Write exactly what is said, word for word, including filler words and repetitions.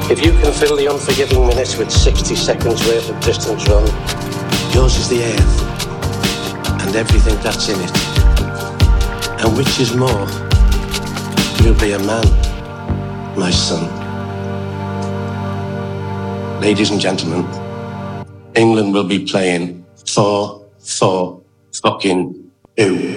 If you can fill the unforgiving minutes with sixty seconds worth of distance run, yours is the earth and everything that's in it. And which is more, you'll be a man, my son. Ladies and gentlemen, England will be playing four, four, fucking two.